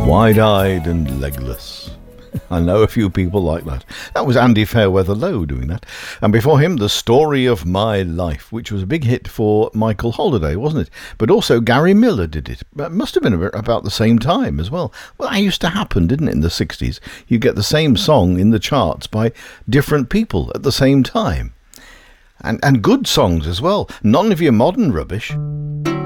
Wide-eyed and legless. I know a few people like that. That was Andy Fairweather Low doing that. And before him, The Story of My Life, which was a big hit for Michael Holliday, wasn't it? But also Gary Miller did it. It must have been about the same time as well. Well, that used to happen, didn't it, in the 60s? You get the same song in the charts by different people at the same time. And good songs as well. None of your modern rubbish.